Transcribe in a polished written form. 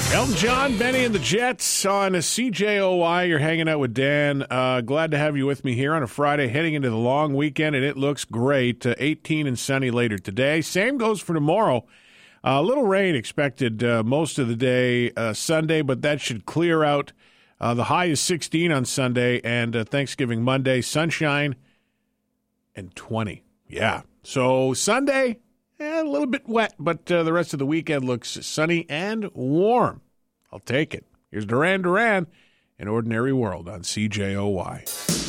Elton John, Benny and the Jets on a CJOY. You're hanging out with Dan. Glad to have you with me here on a Friday, heading into the long weekend, and it looks great. 18 and sunny later today. Same goes for tomorrow. A little rain expected most of the day Sunday, but that should clear out. The high is 16 on Sunday, and Thanksgiving Monday, sunshine and 20. Yeah. So Sunday, a little bit wet, but the rest of the weekend looks sunny and warm. I'll take it. Here's Duran Duran, An Ordinary World on CJOY.